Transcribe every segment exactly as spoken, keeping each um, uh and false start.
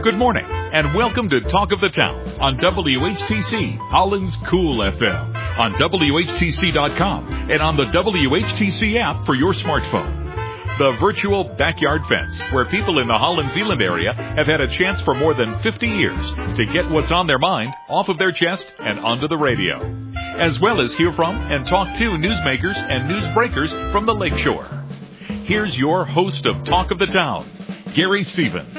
Good morning, and welcome to Talk of the Town on W H T C, Holland's Cool F M, on W H T C dot com, and on the W H T C app for your smartphone. The virtual backyard fence, where people in the Holland Zeeland area have had a chance for more than fifty years to get what's on their mind off of their chest and onto the radio, as well as hear from and talk to newsmakers and newsbreakers from the lakeshore. Here's your host of Talk of the Town, Gary Stevens.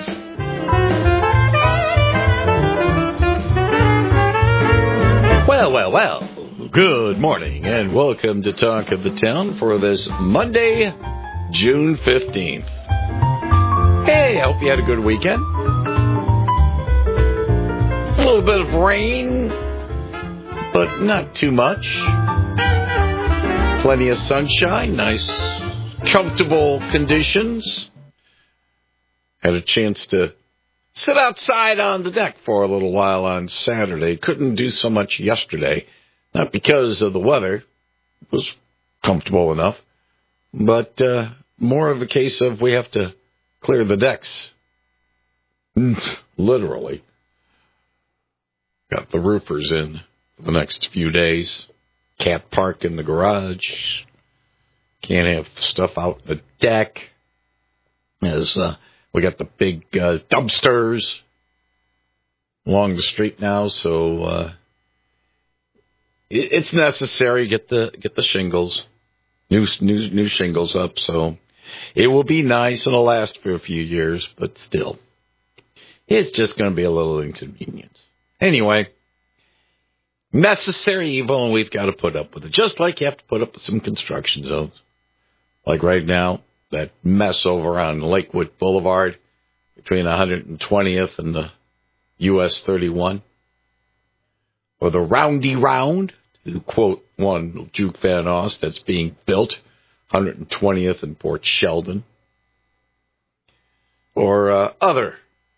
Well, well, well, good morning and welcome to Talk of the Town for this Monday, June fifteenth. Hey, I hope you had a good weekend. A little bit of rain, but not too much. Plenty of sunshine, nice, comfortable conditions. Had a chance to sit outside on the deck for a little while on Saturday. Couldn't do so much yesterday, not because of the weather. It was comfortable enough, but uh, more of a case of we have to clear the decks. Literally. Got the roofers in for the next few days. Can't park in the garage. Can't have stuff out the deck. As uh, we got the big uh, dumpsters along the street now, so uh, it, it's necessary. Get the get the shingles, new new new shingles up. So it will be nice and it'll last for a few years, but still, it's just going to be a little inconvenience. Anyway, necessary evil, and we've got to put up with it. Just like you have to put up with some construction zones, like right now. That mess over on Lakewood Boulevard between one hundred twentieth and the U S thirty-one. Or the Roundy Round, to quote one Juke Van Oss, that's being built, one hundred twentieth and Port Sheldon. Or uh, other,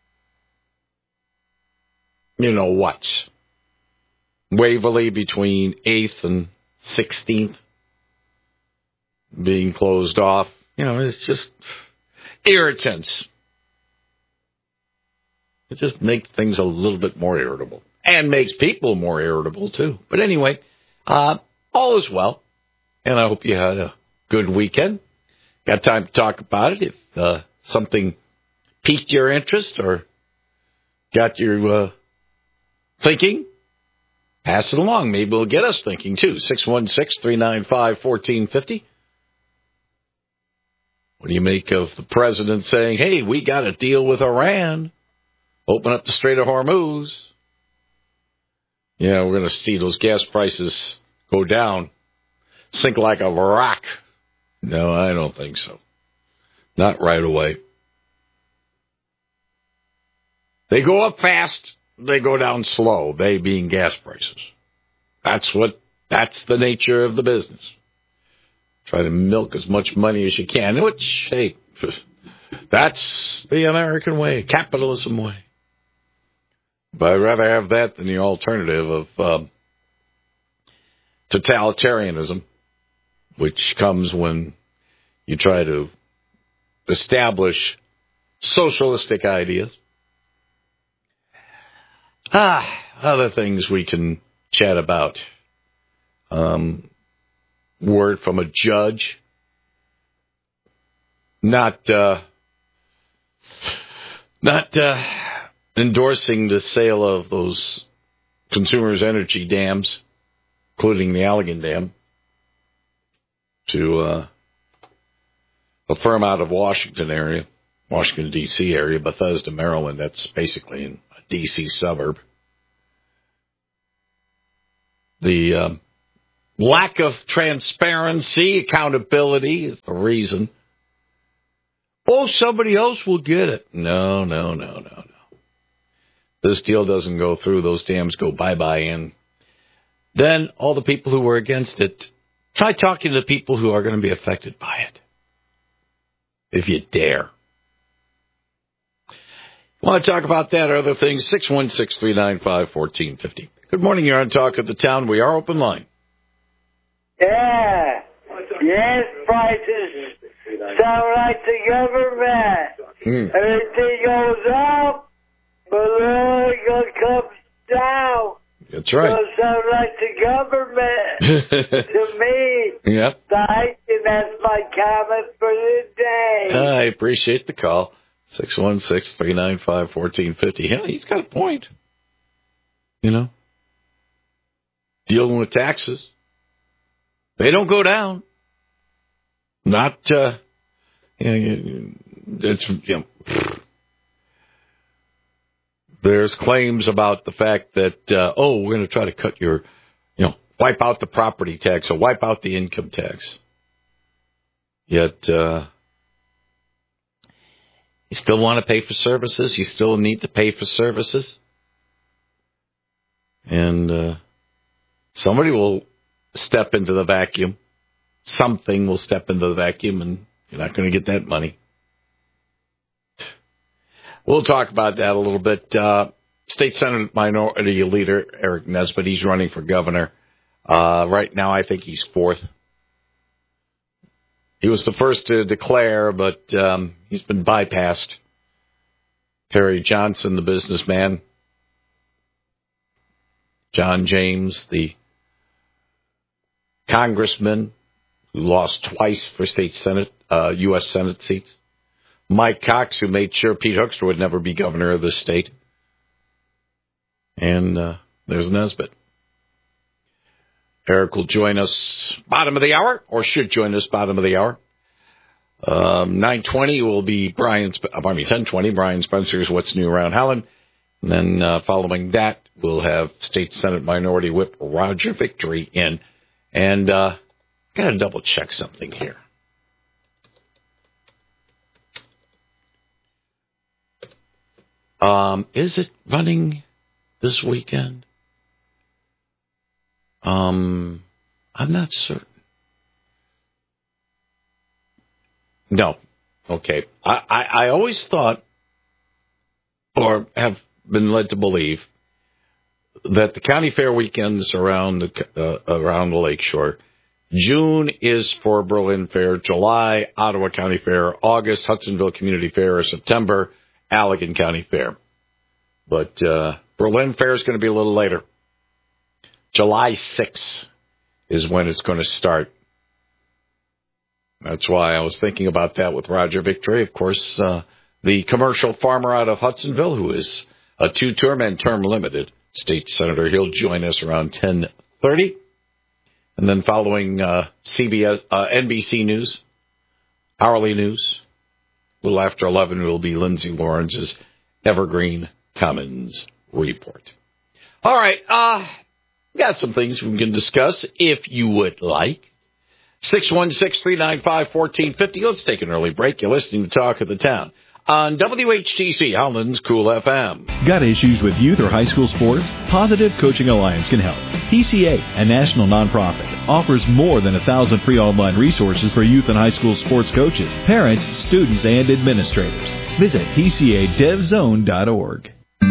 you know what, Waverly between eighth and sixteenth being closed off. You know, it's just irritants. It just makes things a little bit more irritable. And makes people more irritable, too. But anyway, uh, all is well. And I hope you had a good weekend. Got time to talk about it. If uh, something piqued your interest or got you uh, thinking, pass it along. Maybe it'll get us thinking, too. six one six, three nine five, one four five zero. What do you make of the president saying, hey, we got to deal with Iran, open up the Strait of Hormuz? Yeah, we're going to see those gas prices go down, sink like a rock. No, I don't think so. Not right away. They go up fast, they go down slow, they being gas prices. That's what, that's the nature of the business. Try to milk as much money as you can, which, hey, that's the American way, capitalism way. But I'd rather have that than the alternative of um, totalitarianism, which comes when you try to establish socialistic ideas. Ah, other things we can chat about. Um... Word from a judge, not uh, not uh, endorsing the sale of those Consumers Energy dams, including the Allegan Dam, to uh, a firm out of Washington area, Washington, D C area, Bethesda, Maryland. That's basically in a D C suburb. The uh, lack of transparency, accountability is the reason. Oh, somebody else will get it. No, no, no, no, no. This deal doesn't go through. Those dams go bye-bye. And then all the people who were against it, try talking to the people who are going to be affected by it. If you dare. Want to talk about that or other things? six one six, three nine five, one four five zero. Good morning. You're on Talk of the Town. We are open line. Yeah. Gas prices sound like the government. Mm. Everything goes up, That's right. Don't sound like the government to me. Yep. Thank you. That's my comment for the day. I appreciate the call. six one six, three nine five, one four five zero. Yeah, he's got a point. You know? Dealing with taxes. They don't go down. Not, uh, you know, it's, you know, there's claims about the fact that, uh, oh, we're going to try to cut your, you know, wipe out the property tax or wipe out the income tax. Yet, uh, you still want to pay for services. You still need to pay for services. And, uh, somebody will step into the vacuum. Something will step into the vacuum, and you're not going to get that money. We'll talk about that a little bit. Uh, State Senate Minority Leader Eric Nesbitt, he's running for governor. Uh, right now, I think he's fourth. He was the first to declare, but um, he's been bypassed. Terry Johnson, the businessman. John James, the congressman who lost twice for state Senate, uh, U S Senate seats. Mike Cox, who made sure Pete Hoekstra would never be governor of this state. And uh, there's Nesbitt. Eric will join us bottom of the hour, or should join us bottom of the hour. Um, nine twenty will be Brian, I mean ten twenty, Brian Spencer's What's New Around Holland. And then uh, following that, we'll have State Senate Minority Whip Roger Victory in. And uh, got to double check something here. Um, is it running this weekend? Um, I'm not certain. No. Okay. I, I, I always thought, or have been led to believe, that the county fair weekends around the uh, around the lakeshore, June is for Berlin Fair, July Ottawa County Fair, August Hudsonville Community Fair, or September Allegan County Fair. But uh, Berlin Fair is going to be a little later. July sixth is when it's going to start. That's why I was thinking about that with Roger Victory. Of course, uh, the commercial farmer out of Hudsonville, who is a two-term and term limited state senator. He'll join us around ten thirty. And then following uh, C B S, uh, N B C News, hourly news, a little after eleven will be Lindsay Lawrence's Evergreen Commons Report. All right, uh, got some things we can discuss if you would like. six one six, three nine five, one four five zero. Let's take an early break. You're listening to Talk of the Town on W H T C, Holland's Cool F M. Got issues with youth or high school sports? Positive Coaching Alliance can help. P C A, a national nonprofit, offers more than a thousand free online resources for youth and high school sports coaches, parents, students, and administrators. Visit P C A dev zone dot org.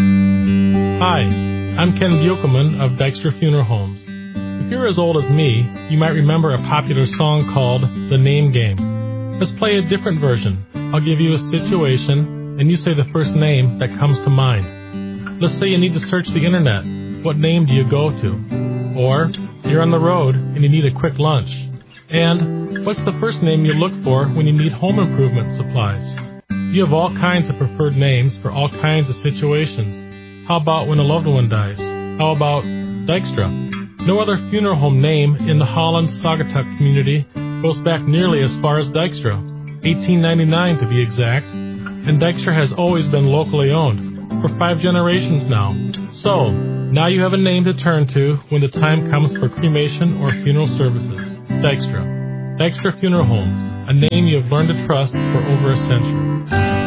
Hi, I'm Ken Buchelman of Dykstra Funeral Homes. If you're as old as me, you might remember a popular song called The Name Game. Let's play a different version. I'll give you a situation, and you say the first name that comes to mind. Let's say you need to search the internet. What name do you go to? Or you're on the road and you need a quick lunch. And what's the first name you look for when you need home improvement supplies? You have all kinds of preferred names for all kinds of situations. How about when a loved one dies? How about Dykstra? No other funeral home name in the Holland-Saugatuck community goes back nearly as far as Dykstra, eighteen ninety-nine to be exact, and Dykstra has always been locally owned, for five generations now. So, now you have a name to turn to when the time comes for cremation or funeral services. Dykstra. Dykstra Funeral Homes, a name you have learned to trust for over a century.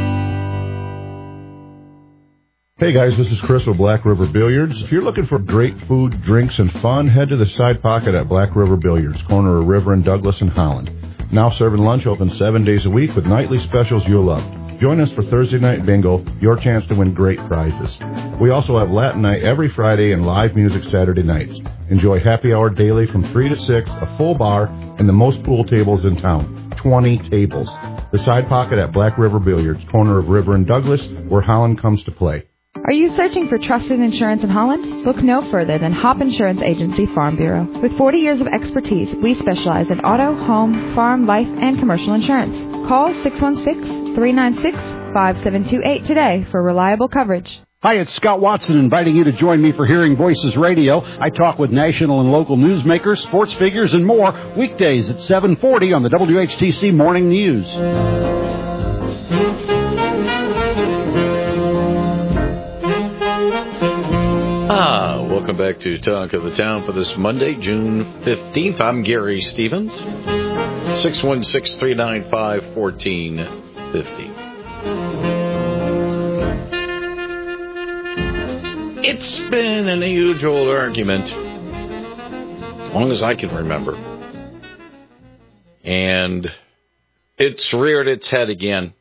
Hey guys, this is Chris with Black River Billiards. If you're looking for great food, drinks, and fun, head to the Side Pocket at Black River Billiards, corner of River and Douglas in Holland. Now serving lunch open seven days a week with nightly specials you'll love. Join us for Thursday Night Bingo, your chance to win great prizes. We also have Latin Night every Friday and live music Saturday nights. Enjoy happy hour daily from three to six, a full bar, and the most pool tables in town. twenty tables. The Side Pocket at Black River Billiards, corner of River and Douglas, where Holland comes to play. Are you searching for trusted insurance in Holland? Look no further than Hop Insurance Agency Farm Bureau. With forty years of expertise, we specialize in auto, home, farm, life, and commercial insurance. Call six one six, three nine six, five seven two eight today for reliable coverage. Hi, it's Scott Watson inviting you to join me for Hearing Voices Radio. I talk with national and local newsmakers, sports figures, and more weekdays at seven forty on the W H T C Morning News. Ah, welcome back to Talk of the Town for this Monday, June fifteenth. I'm Gary Stevens. six one six, three nine five, one four five zero. It's been an age-old argument, as long as I can remember. And it's reared its head again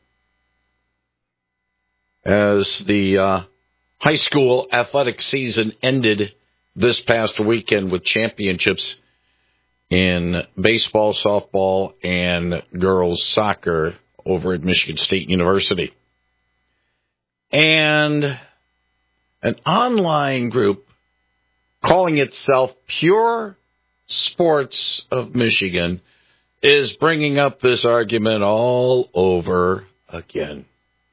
as the uh, high school athletic season ended this past weekend with championships in baseball, softball, and girls soccer over at Michigan State University. And an online group calling itself Pure Sports of Michigan is bringing up this argument all over again.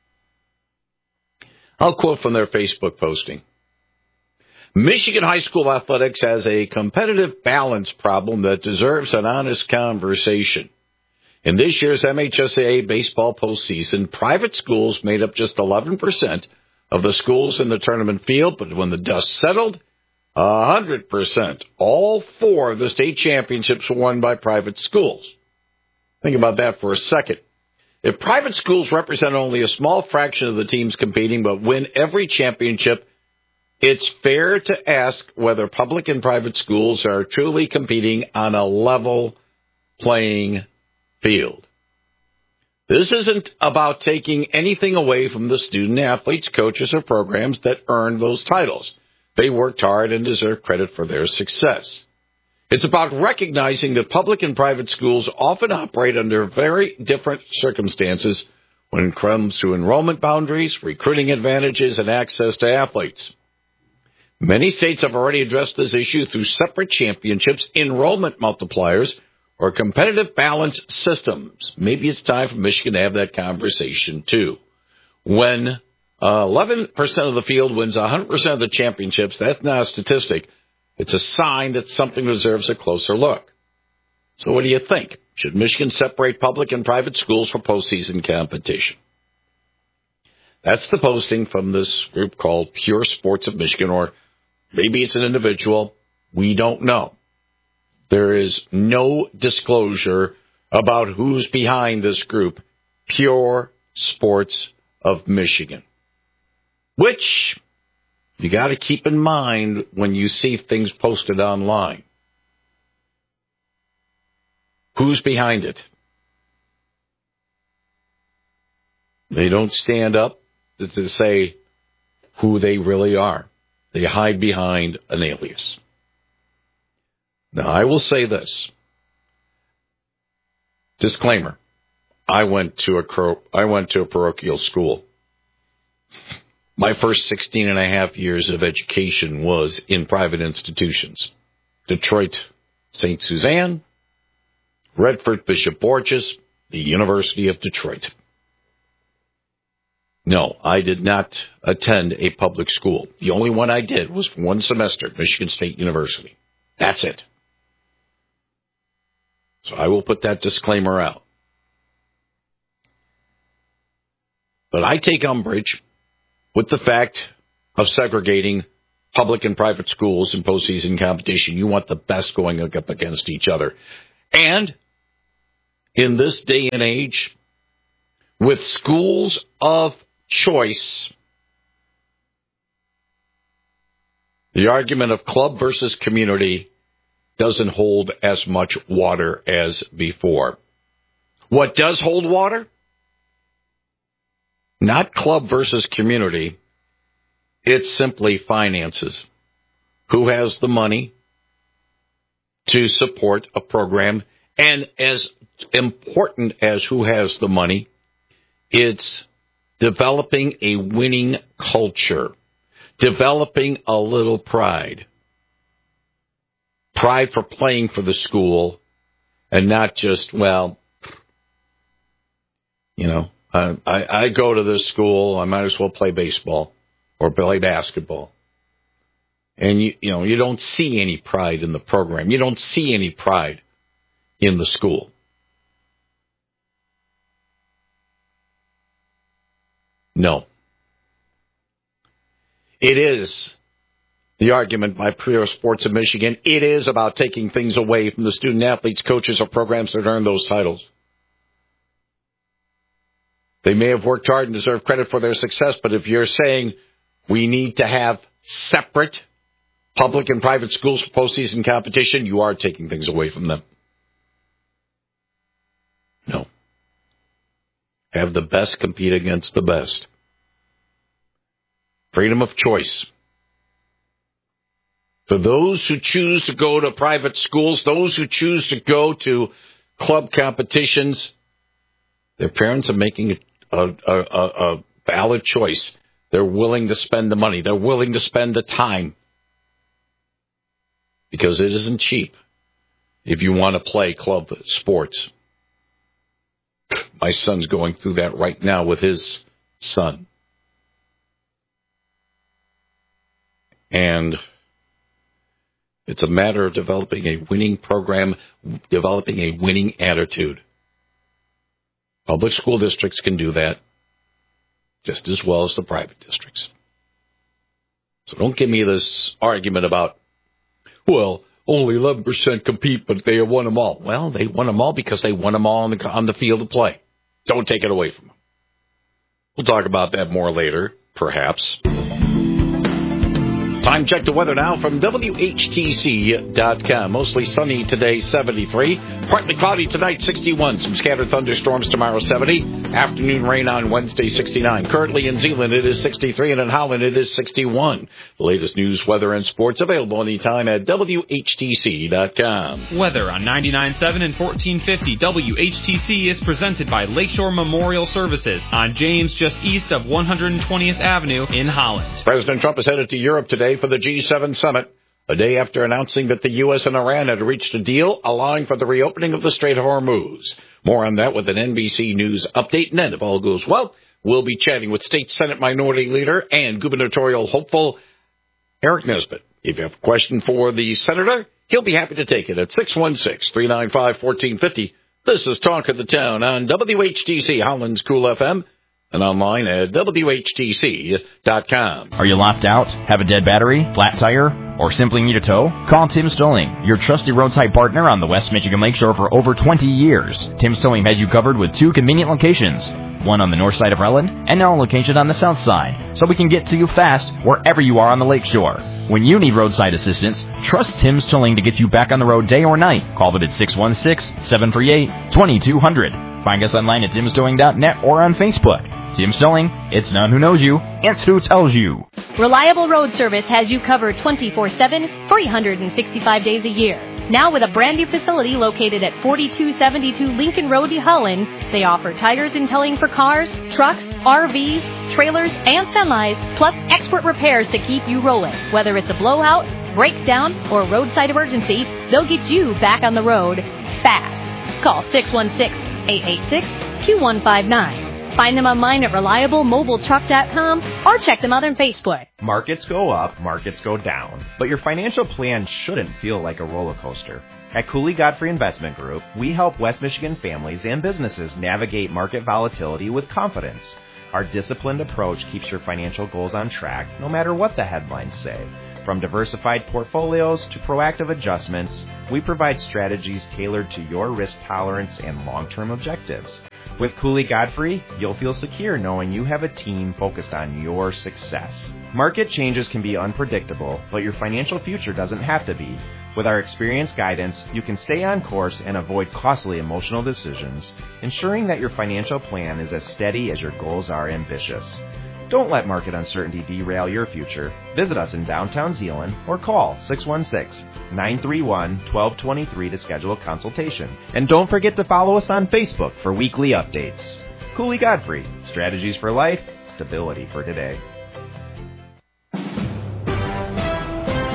I'll quote from their Facebook posting. Michigan high school athletics has a competitive balance problem that deserves an honest conversation. In this year's M H S A A baseball postseason, private schools made up just eleven percent of the schools in the tournament field, but when the dust settled, one hundred percent. All four of the state championships were won by private schools. Think about that for a second. If private schools represent only a small fraction of the teams competing but win every championship, it's fair to ask whether public and private schools are truly competing on a level playing field. This isn't about taking anything away from the student athletes, coaches, or programs that earned those titles. They worked hard and deserve credit for their success. It's about recognizing that public and private schools often operate under very different circumstances when it comes to enrollment boundaries, recruiting advantages, and access to athletes. Many states have already addressed this issue through separate championships, enrollment multipliers, or competitive balance systems. Maybe it's time for Michigan to have that conversation, too. When uh, eleven percent of the field wins one hundred percent of the championships, that's not a statistic. It's a sign that something deserves a closer look. So what do you think? Should Michigan separate public and private schools for postseason competition? That's the posting from this group called Pure Sports of Michigan, or maybe it's an individual. We don't know. There is no disclosure about who's behind this group, Pure Sports of Michigan, which you got to keep in mind when you see things posted online. Who's behind it? They don't stand up to say who they really are. They hide behind an alias. Now, I will say this. Disclaimer. I went to a, I went to a parochial school. My first sixteen and a half years of education was in private institutions. Detroit, Saint Suzanne, Redford, Bishop Borges, the University of Detroit. No, I did not attend a public school. The only one I did was for one semester at Michigan State University. That's it. So I will put that disclaimer out. But I take umbrage with the fact of segregating public and private schools in postseason competition. You want the best going up against each other. And in this day and age, with schools of choice, the argument of club versus community doesn't hold as much water as before. What does hold water? Not club versus community. It's simply finances. Who has the money to support a program? And as important as who has the money, it's developing a winning culture. developing a little pride. Pride for playing for the school and not just, well, you know, I, I, I go to this school, I might as well play baseball or play basketball. And, you, you know, you don't see any pride in the program. You don't see any pride in the school. No. It is the argument by Pure Sports of Michigan. It is about taking things away from the student athletes, coaches, or programs that earn those titles. They may have worked hard and deserve credit for their success, but if you're saying we need to have separate public and private schools for postseason competition, you are taking things away from them. No. Have the best compete against the best. Freedom of choice. For those who choose to go to private schools, those who choose to go to club competitions, their parents are making a, a, a, a valid choice. They're willing to spend the money. They're willing to spend the time. Because it isn't cheap if you want to play club sports. My son's going through that right now with his son. And it's a matter of developing a winning program, developing a winning attitude. Public school districts can do that just as well as the private districts. So don't give me this argument about, well, only eleven percent compete, but they won them all. Well, they won them all because they won them all on the, on the field of play. Don't take it away from them. We'll talk about that more later, perhaps. Time check the weather now from W H T C dot com. Mostly sunny today, seventy-three. Partly cloudy tonight, sixty-one. Some scattered thunderstorms tomorrow, seventy. Afternoon rain on Wednesday, sixty-nine. Currently in Zeeland, it is sixty-three, and in Holland, it is sixty-one. The latest news, weather, and sports available anytime at W H T C dot com. Weather on ninety-nine point seven and fourteen fifty W H T C is presented by Lakeshore Memorial Services on James, just east of one hundred twentieth Avenue in Holland. President Trump is headed to Europe today for the G seven summit, a day after announcing that the U S and Iran had reached a deal allowing for the reopening of the Strait of Hormuz. More on that with an N B C News update. And then, if all goes well, we'll be chatting with State Senate Minority Leader and gubernatorial hopeful Eric Nesbitt. If you have a question for the senator, he'll be happy to take it at six one six, three nine five, one four five zero. This is Talk of the Town on W H T C, Holland's Cool F M. And online at W H T C dot com. Are you locked out? Have a dead battery? Flat tire? Or simply need a tow? Call Tim's Towing, your trusted roadside partner on the West Michigan Lakeshore for over twenty years. Tim's Towing has you covered with two convenient locations, one on the north side of Relland and now a location on the south side, so we can get to you fast wherever you are on the lakeshore. When you need roadside assistance, trust Tim's Towing to get you back on the road day or night. Call them at six one six, seven three eight, two two zero zero. Find us online at tims towing dot net or on Facebook. Tim's Towing, it's not who knows you, it's who tells you. Reliable Road Service has you covered twenty-four seven, three hundred sixty-five days a year. Now with a brand new facility located at forty-two seventy-two Lincoln Road, Holland, they offer tires and towing for cars, trucks, R Vs, trailers, and semis, plus expert repairs to keep you rolling. Whether it's a blowout, breakdown, or roadside emergency, they'll get you back on the road fast. Call six one six, eight eight six, two one five nine. Find them online at reliable mobile truck dot com or check them out on Facebook. Markets go up, markets go down, but your financial plan shouldn't feel like a roller coaster. At Cooley Godfrey Investment Group, we help West Michigan families and businesses navigate market volatility with confidence. Our disciplined approach keeps your financial goals on track, no matter what the headlines say. From diversified portfolios to proactive adjustments, we provide strategies tailored to your risk tolerance and long-term objectives. With Cooley Godfrey, you'll feel secure knowing you have a team focused on your success. Market changes can be unpredictable, but your financial future doesn't have to be. With our experienced guidance, you can stay on course and avoid costly emotional decisions, ensuring that your financial plan is as steady as your goals are ambitious. Don't let market uncertainty derail your future. Visit us in downtown Zeeland or call six one six, nine three one, one two two three to schedule a consultation. And don't forget to follow us on Facebook for weekly updates. Cooley Godfrey, strategies for life, stability for today.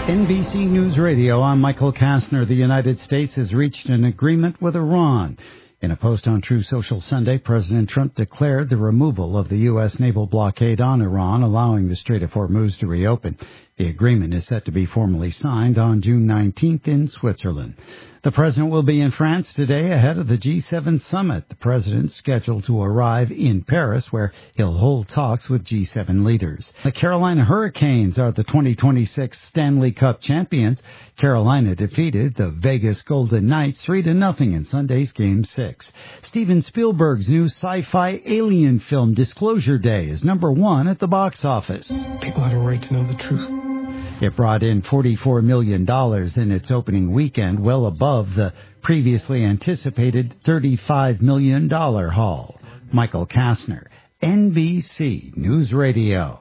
N B C News Radio, I'm Michael Kastner. The United States has reached an agreement with Iran. In a post on True Social Sunday, President Trump declared the removal of the U S naval blockade on Iran, allowing the Strait of Hormuz to reopen. The agreement is set to be formally signed on June nineteenth in Switzerland. The president will be in France today ahead of the G seven summit. The president's scheduled to arrive in Paris, where he'll hold talks with G seven leaders. The Carolina Hurricanes are the twenty twenty-six Stanley Cup champions. Carolina defeated the Vegas Golden Knights three to nothing in Sunday's Game six. Steven Spielberg's new sci-fi alien film Disclosure Day is number one at the box office. People have a right to know the truth. It brought in forty-four million dollars in its opening weekend, well above the previously anticipated thirty-five million dollars haul. Michael Kastner, N B C News Radio.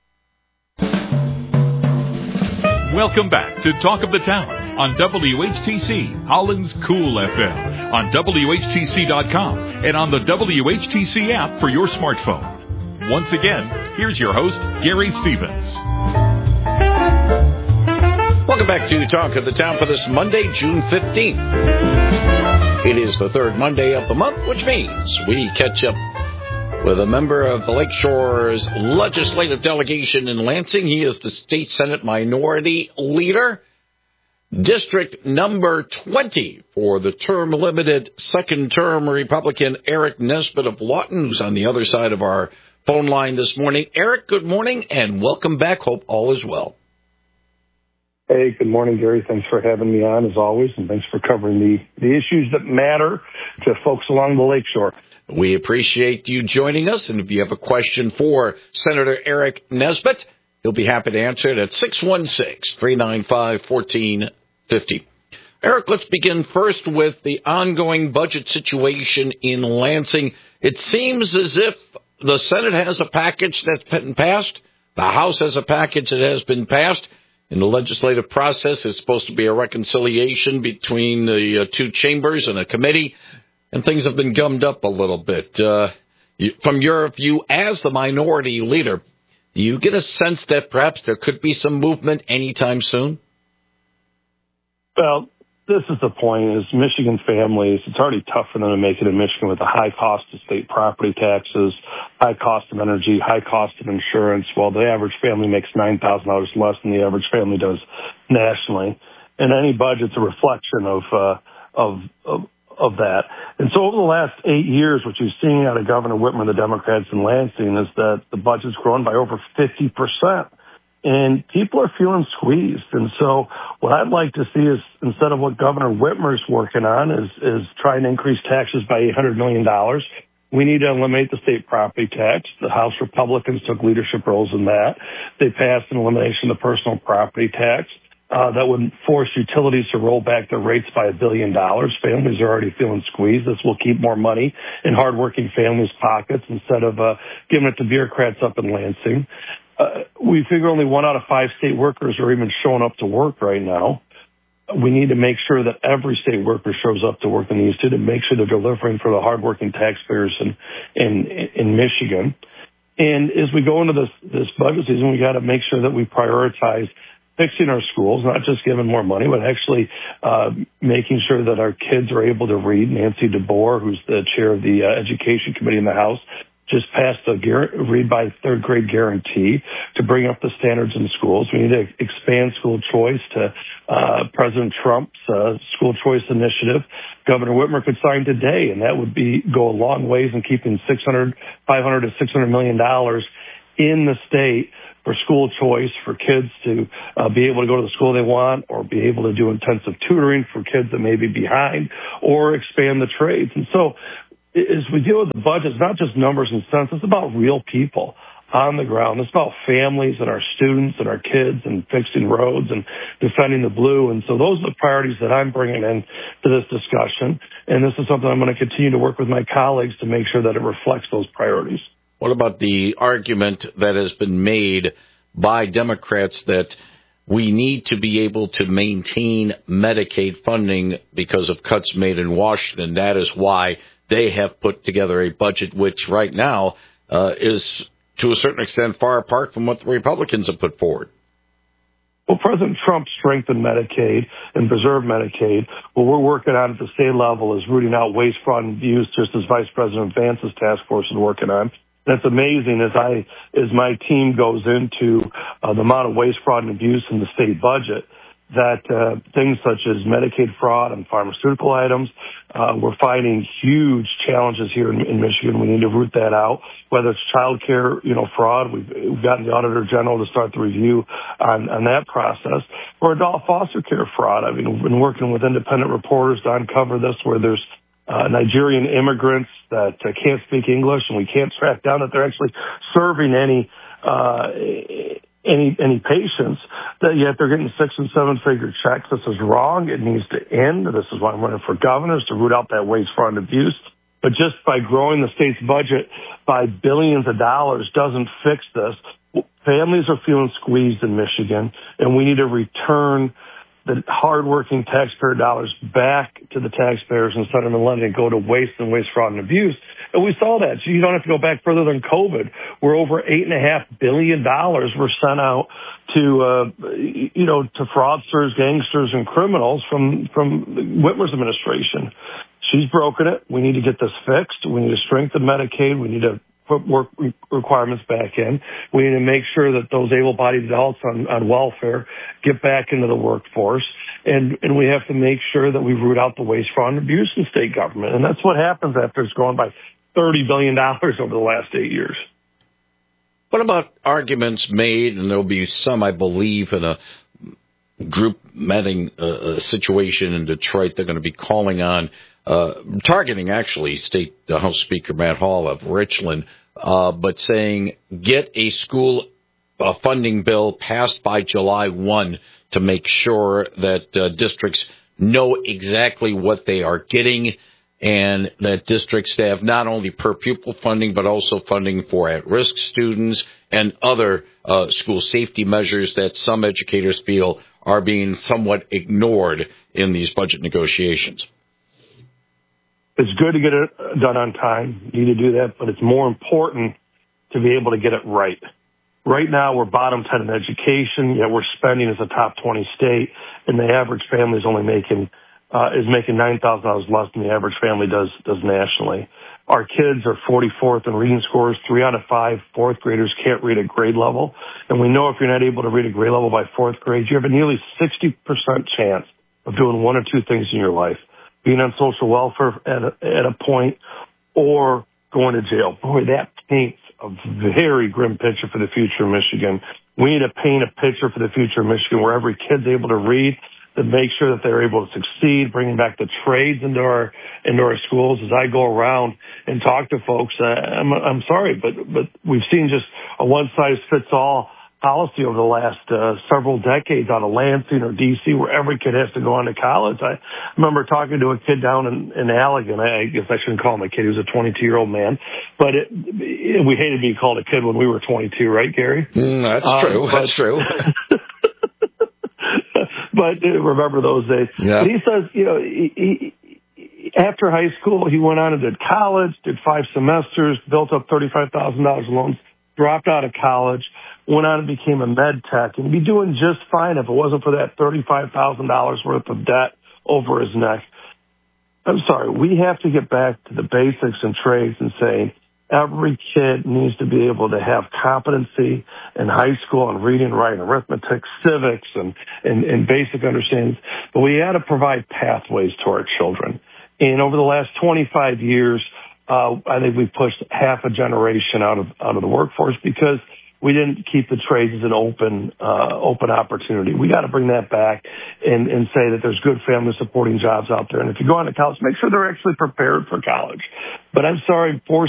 Welcome back to Talk of the Town on W H T C, Holland's Cool F M, on W H T C dot com, and on the W H T C app for your smartphone. Once again, here's your host, Gary Stevens. Welcome back to Talk of the Town for this Monday, June fifteenth. It is the third Monday of the month, which means we catch up with a member of the Lakeshore's legislative delegation in Lansing. He is the State Senate Minority Leader, District number twenty for the term-limited second-term Republican Eric Nesbitt of Lawton, who's on the other side of our phone line this morning. Eric, good morning, and welcome back. Hope all is well. Hey, good morning, Gary. Thanks for having me on, as always, and thanks for covering the, the issues that matter to folks along the Lakeshore. We appreciate you joining us, and if you have a question for Senator Eric Nesbitt, he'll be happy to answer it at six one six, three nine five, one four five zero. Eric, let's begin first with the ongoing budget situation in Lansing. It seems as if the Senate has a package that's been passed, the House has a package that has been passed. In the legislative process, it's supposed to be a reconciliation between the uh, two chambers and a committee, and things have been gummed up a little bit. Uh, you, from your view as the minority leader, do you get a sense that perhaps there could be some movement anytime soon? Well, this is the point, is Michigan families, it's already tough for them to make it in Michigan with the high cost of state property taxes, high cost of energy, high cost of insurance, while the average family makes nine thousand dollars less than the average family does nationally. And any budget's a reflection of, uh, of, of, of that. And so over the last eight years, what you've seen out of Governor Whitmer and the Democrats in Lansing is that the budget's grown by over fifty percent. And people are feeling squeezed. And so what I'd like to see is, instead of what Governor Whitmer's working on, is, is trying to increase taxes by eight hundred million dollars. We need to eliminate the state property tax. The House Republicans took leadership roles in that. They passed an elimination of the personal property tax. Uh, that would force utilities to roll back their rates by a billion dollars. Families are already feeling squeezed. This will keep more money in hardworking families' pockets instead of uh, giving it to bureaucrats up in Lansing. Uh, we figure only one out of five state workers are even showing up to work right now. We need to make sure that every state worker shows up to work in these two, to make sure they're delivering for the hardworking taxpayers in, in, in Michigan. And as we go into this, this budget season, we got to make sure that we prioritize fixing our schools, not just giving more money, but actually uh, making sure that our kids are able to read. Nancy DeBoer, who's the chair of the uh, Education Committee in the House, just passed a gar- read by third grade guarantee to bring up the standards in schools. We need to expand school choice to uh, President Trump's uh, school choice initiative. Governor Whitmer could sign today, and that would be go a long ways in keeping six hundred, five hundred to six hundred million dollars in the state for school choice, for kids to uh, be able to go to the school they want, or be able to do intensive tutoring for kids that may be behind, or expand the trades. And so as we deal with the budget, it's not just numbers and cents. It's about real people on the ground. It's about families and our students and our kids and fixing roads and defending the blue. And so those are the priorities that I'm bringing in to this discussion. And this is something I'm going to continue to work with my colleagues to make sure that it reflects those priorities. What about the argument that has been made by Democrats that we need to be able to maintain Medicaid funding because of cuts made in Washington? That is why they have put together a budget which right now uh, is, to a certain extent, far apart from what the Republicans have put forward. Well, President Trump strengthened Medicaid and preserved Medicaid. What we're working on at the state level is rooting out waste, fraud, and abuse, just as Vice President Vance's task force is working on. That's amazing as I, as my team goes into uh, the amount of waste, fraud, and abuse in the state budget, that uh, things such as Medicaid fraud and pharmaceutical items, uh, we're finding huge challenges here in, in Michigan. We need to root that out. Whether it's child care, you know, fraud, we've, we've gotten the Auditor General to start the review on, on that process. Or adult foster care fraud. I mean, we've been working with independent reporters to uncover this, where there's uh, Nigerian immigrants that uh, can't speak English, and we can't track down that they're actually serving any uh any any patients, that yet they're getting six and seven figure checks. This is wrong. It needs to end. This is why I'm running for governor, is to root out that waste, fraud, and abuse. But just by growing the state's budget by billions of dollars doesn't fix this. Families are feeling squeezed in Michigan, and we need to return the hardworking taxpayer dollars back to the taxpayers instead of letting it go to waste and waste, fraud, and abuse. And we saw that. So you don't have to go back further than COVID, where over eight and a half billion dollars were sent out to, uh, you know, to fraudsters, gangsters, and criminals from, from Whitmer's administration. She's broken it. We need to get this fixed. We need to strengthen Medicaid. We need to put work requirements back in. We need to make sure that those able-bodied adults on, on welfare get back into the workforce. And, and we have to make sure that we root out the waste, fraud, and abuse in state government. And that's what happens after it's grown by thirty billion dollars over the last eight years. What about arguments made, and there'll be some, I believe, in a group meeting uh, situation in Detroit, they're going to be calling on, uh, targeting actually State uh, House Speaker Matt Hall of Richland, uh, but saying get a school uh, funding bill passed by July first to make sure that uh, districts know exactly what they are getting, and that districts have not only per pupil funding, but also funding for at-risk students and other uh, school safety measures that some educators feel are being somewhat ignored in these budget negotiations. It's good to get it done on time. You need to do that, but it's more important to be able to get it right. Right now, we're bottom ten in education, yet we're spending as a top twenty state, and the average family is only making uh, is making nine thousand dollars less than the average family does does nationally. Our kids are forty-fourth in reading scores. Three out of five fourth graders can't read at grade level. And we know if you're not able to read at grade level by fourth grade, you have a nearly sixty percent chance of doing one or two things in your life. Being on social welfare at a, at a point, or going to jail. Boy, that paints a very grim picture for the future of Michigan. We need to paint a picture for the future of Michigan where every kid's able to read, to make sure that they're able to succeed, bringing back the trades into our into our schools. As I go around and talk to folks, uh, I'm, I'm sorry, but but we've seen just a one-size-fits-all policy over the last uh, several decades out of Lansing or D C, where every kid has to go on to college. I remember talking to a kid down in, in Allegan. I guess I shouldn't call him a kid. He was a twenty-two-year-old man. But it, it, we hated being called a kid when we were twenty-two, right, Gary? Mm, that's um, true. But, that's true. But uh, remember those days. Yeah. But he says, you know, he, he, after high school, he went on and did college, did five semesters, built up thirty-five thousand dollars in loans, dropped out of college, went on and became a med tech, and he'd be doing just fine if it wasn't for that thirty-five thousand dollars worth of debt over his neck. I'm sorry, we have to get back to the basics and trades and say every kid needs to be able to have competency in high school and reading, writing, arithmetic, civics, and, and, and basic understandings. But we had to provide pathways to our children. And over the last twenty-five years, uh, I think we've pushed half a generation out of out of the workforce because we didn't keep the trades as an open, uh, open opportunity. We got to bring that back and, and say that there's good family supporting jobs out there. And if you go on to college, make sure they're actually prepared for college. But I'm sorry, force